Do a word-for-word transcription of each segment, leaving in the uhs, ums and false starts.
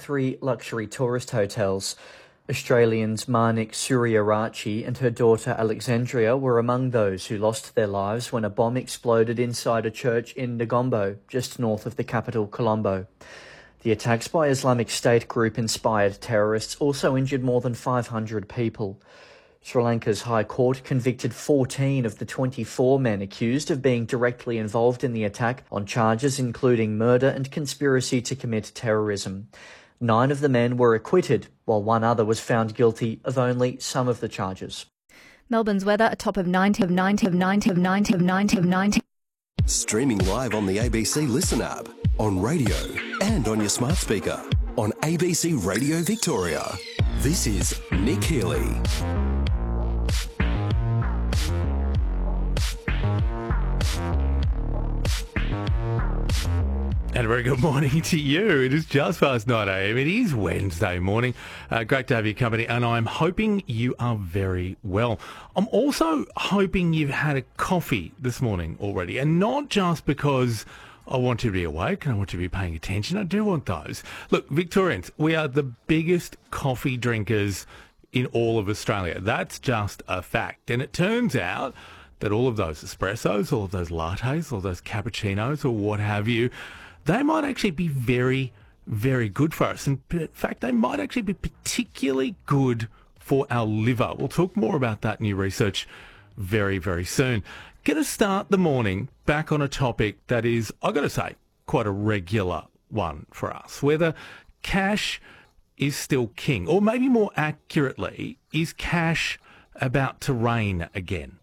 three luxury tourist hotels. Australians Marnik Suryarachi and her daughter Alexandria were among those who lost their lives when a bomb exploded inside a church in Negombo, just north of the capital Colombo. The attacks by Islamic State group-inspired terrorists also injured more than five hundred people. Sri Lanka's High Court convicted fourteen of the twenty-four men accused of being directly involved in the attack on charges including murder and conspiracy to commit terrorism. Nine of the men were acquitted, while one other was found guilty of only some of the charges. Melbourne's weather, a top of ninety, of ninety, of ninety, of ninety, of ninety, of ninety. Streaming live on the A B C Listen app, on radio and on your smart speaker, on A B C Radio Victoria. This is Nick Healy. And a very good morning to you. It is just past nine a.m. It is Wednesday morning. Uh, great to have your company, and I'm hoping you are very well. I'm also hoping you've had a coffee this morning already, and not just because I want you to be awake and I want you to be paying attention. I do want those. Look, Victorians, we are the biggest coffee drinkers in all of Australia. That's just a fact. And it turns out that all of those espressos, all of those lattes, all those cappuccinos or what have you, they might actually be very, very good for us. And in fact, they might actually be particularly good for our liver. We'll talk more about that new research very, very soon. Going to start the morning back on a topic that is, I've got to say, quite a regular one for us. Whether cash is still king, or maybe more accurately, is cash about to reign again?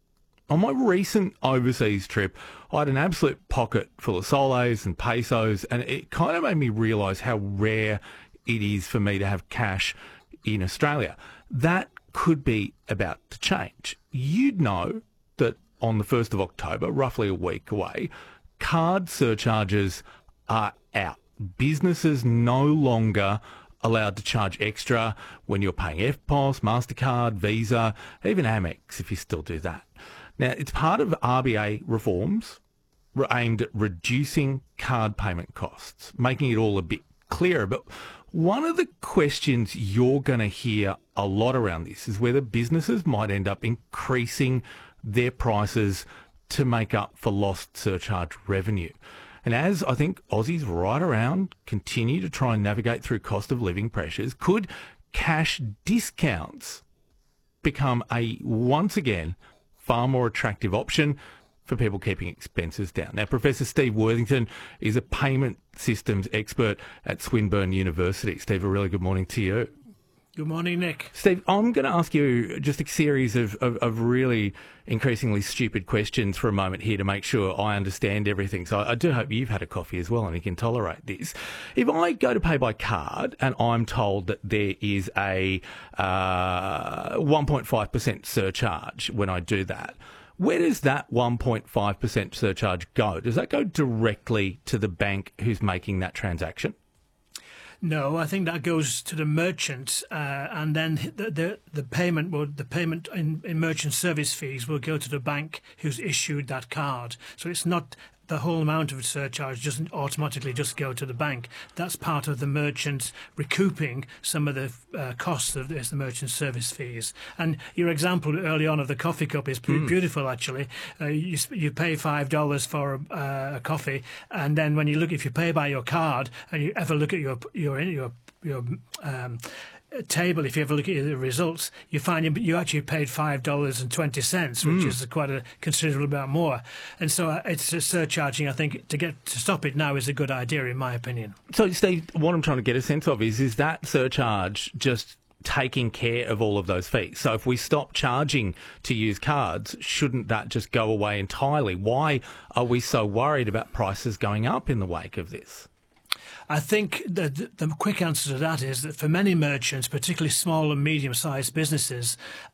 On my recent overseas trip, I had an absolute pocket full of soles and pesos, and it kind of made me realise how rare it is for me to have cash in Australia. That could be about to change. You'd know that on the first of October, roughly a week away, card surcharges are out. Businesses no longer allowed to charge extra when you're paying F P O S, MasterCard, Visa, even Amex if you still do that. Now, it's part of R B A reforms aimed at reducing card payment costs, making it all a bit clearer. But one of the questions you're going to hear a lot around this is whether businesses might end up increasing their prices to make up for lost surcharge revenue. And as I think Aussies right around continue to try and navigate through cost of living pressures, could cash discounts become a, once again, far more attractive option for people keeping expenses down? Now, Professor Steve Worthington is a payment systems expert at Swinburne University. Steve, a really good morning to you. Good morning, Nick. Steve, I'm going to ask you just a series of, of, of really increasingly stupid questions for a moment here to make sure I understand everything. So I do hope you've had a coffee as well and you can tolerate this. If I go to pay by card and I'm told that there is a uh, one point five percent surcharge when I do that, where does that one point five percent surcharge go? Does that go directly to the bank who's making that transaction? No, I think that goes to the merchant, uh, and then the, the the payment will the payment in, in merchant service fees will go to the bank who's issued that card. So it's not the whole amount of the surcharge doesn't automatically just go to the bank. That's part of the merchant recouping some of the uh, costs of this, the merchant service fees. And your example early on of the coffee cup is mm. beautiful, actually. Uh, you you pay five dollars for a, uh, a coffee, and then when you look, if you pay by your card, and you ever look at your your your your um, table, if you ever look at the results, you find you, you actually paid five dollars and twenty cents, which mm. is quite a considerable amount more. And so uh, it's uh, surcharging, I think, to get to stop it now is a good idea, in my opinion. So, Steve, what I'm trying to get a sense of is, is that surcharge just taking care of all of those fees? So if we stop charging to use cards, shouldn't that just go away entirely? Why are we so worried about prices going up in the wake of this? I think that the quick answer to that is that for many merchants, particularly small and medium-sized businesses,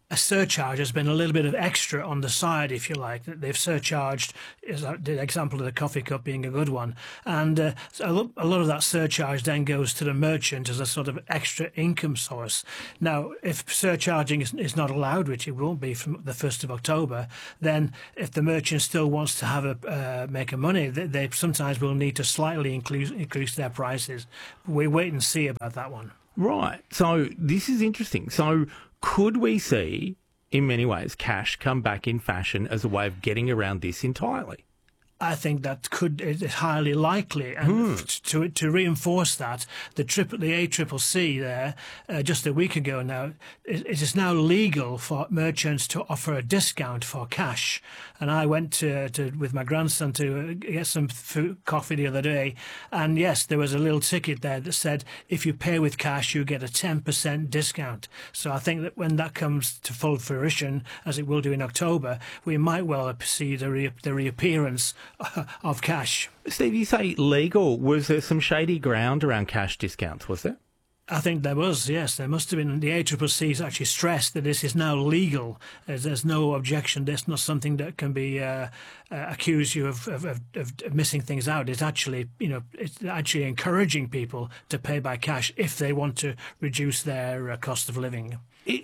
a surcharge has been a little bit of extra on the side, if you like. They've surcharged, as the example of the coffee cup being a good one. And uh, a lot of that surcharge then goes to the merchant as a sort of extra income source. Now, if surcharging is, is not allowed, which it won't be from the first of October, then if the merchant still wants to have a uh, make a money, they, they sometimes will need to slightly increase, increase their prices. We wait and see about that one. Right. So this is interesting. So could we see, in many ways, cash come back in fashion as a way of getting around this entirely? I think that could is highly likely, and Hmm. to to reinforce that, the triple the A C C C there uh, just a week ago now, it, it is now legal for merchants to offer a discount for cash. And I went to, to with my grandson to get some food, coffee the other day, and yes, there was a little ticket there that said if you pay with cash, you get a ten percent discount. So I think that when that comes to full fruition, as it will do in October, we might well see the re- the reappearance of cash. Steve, you say legal. Was there some shady ground around cash discounts, was there? I think there was, yes. There must have been. The A C C C has actually stressed that this is now legal. There's, there's no objection. There's not something that can be uh, uh, accuse you of, of, of, of missing things out. It's actually, you know, it's actually encouraging people to pay by cash if they want to reduce their uh, cost of living.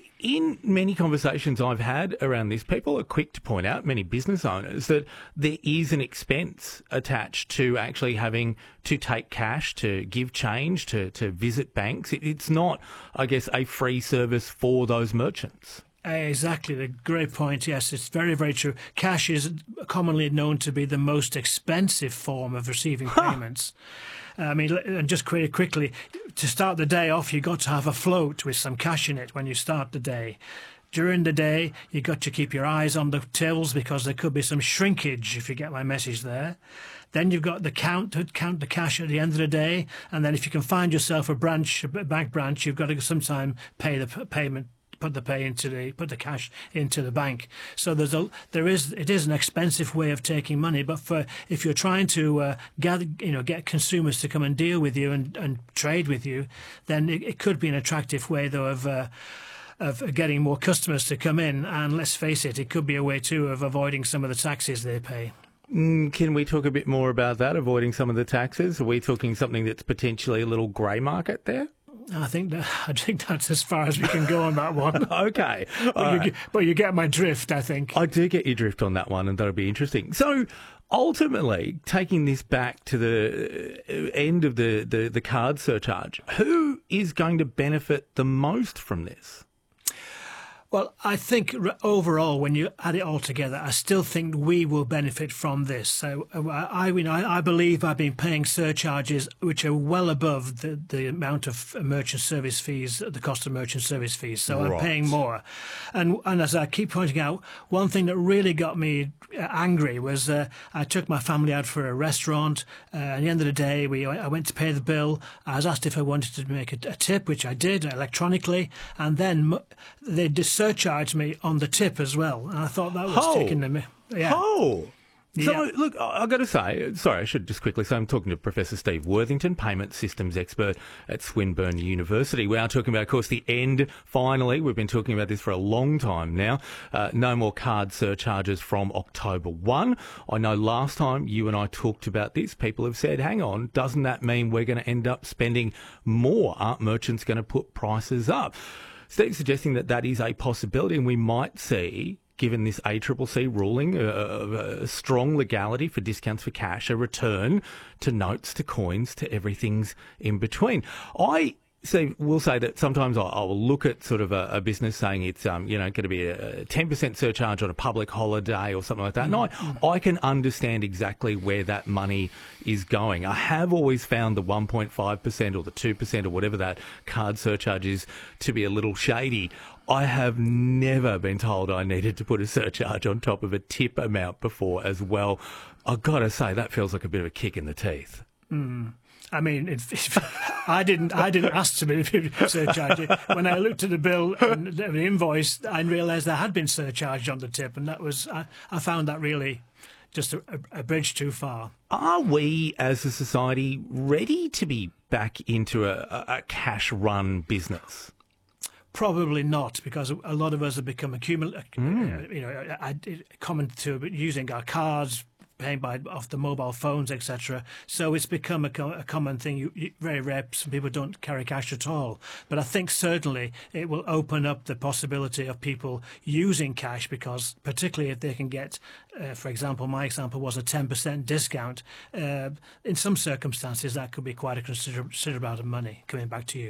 In many conversations I've had around this, people are quick to point out, many business owners, that there is an expense attached to actually having to take cash, to give change, to, to visit banks. It, it's not, I guess, a free service for those merchants. Exactly, the great point. Yes, it's very, very true. Cash is commonly known to be the most expensive form of receiving payments. I mean, and just quite quickly, to start the day off, you've got to have a float with some cash in it when you start the day. During the day, you've got to keep your eyes on the tills because there could be some shrinkage, if you get my message there. Then you've got the count to count the cash at the end of the day. And then if you can find yourself a branch, a bank branch, you've got to sometime pay the payment. Put the pay into the put the cash into the bank. So there's a there is it is an expensive way of taking money. But for if you're trying to uh, gather you know get consumers to come and deal with you and, and trade with you, then it, it could be an attractive way though of. Uh, of getting more customers to come in, and let's face it, it could be a way too of avoiding some of the taxes they pay. Mm, can we talk a bit more about that, avoiding some of the taxes? Are we talking something that's potentially a little grey market there? I think that I think that's as far as we can go on that one. Okay, but, you, right. but you get my drift, I think. I do get your drift on that one, and that'll be interesting. So, ultimately, taking this back to the end of the, the, the card surcharge, who is going to benefit the most from this? Well, I think overall, when you add it all together, I still think we will benefit from this. So I, I, I believe I've been paying surcharges which are well above the, the amount of merchant service fees, the cost of merchant service fees. So right. I'm paying more. And, and as I keep pointing out, one thing that really got me angry was uh, I took my family out for a restaurant. Uh, at the end of the day, we I went to pay the bill. I was asked if I wanted to make a, a tip, which I did electronically. And then they decided surcharged me on the tip as well, and I thought that was oh. taking them. Yeah. Oh. So, yeah. look, I've got to say, sorry, I should just quickly say I'm talking to Professor Steve Worthington, payment systems expert at Swinburne University. We are talking about, of course, the end, finally. We've been talking about this for a long time now. Uh, no more card surcharges from October first. I know last time you and I talked about this, people have said, hang on, doesn't that mean we're going to end up spending more? Aren't merchants going to put prices up? Steve's suggesting that that is a possibility, and we might see, given this A C C C ruling, a, a strong legality for discounts for cash, a return to notes, to coins, to everything's in between. I So we'll say that sometimes I will look at sort of a, a business saying it's um, you know going to be a ten percent surcharge on a public holiday or something like that. And I, I can understand exactly where that money is going. I have always found the one point five percent or the two percent or whatever that card surcharge is to be a little shady. I have never been told I needed to put a surcharge on top of a tip amount before as well. I've got to say, that feels like a bit of a kick in the teeth. Mm. I mean, it, it, I didn't. I didn't ask to be surcharged. When I looked at the bill and the invoice, I realised there had been surcharged on the tip, and that was. I, I found that really just a, a bridge too far. Are we, as a society, ready to be back into a, a cash-run business? Probably not, because a lot of us have become accumul- mm. uh, you know, uh, common to using our cards, paying by off the mobile phones, et cetera. So it's become a, co- a common thing. You, you, very rare. Some people don't carry cash at all. But I think certainly it will open up the possibility of people using cash, because particularly if they can get, uh, for example, my example was a ten percent discount. Uh, in some circumstances, that could be quite a consider- considerable amount of money coming back to you.